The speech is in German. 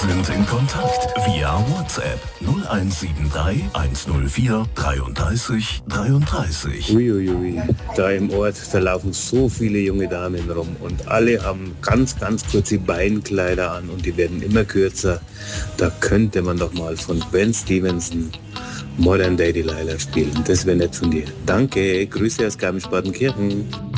sind in Kontakt via WhatsApp 0173 104 33 33. Uiuiui, da im Ort, da laufen so viele junge Damen rum und alle haben ganz, ganz kurze Beinkleider an und die werden immer kürzer. Da könnte man doch mal von Ben Stevenson Modern Day Delilah spielen. Das wäre nett von dir. Danke, Grüße aus Garmisch-Partenkirchen.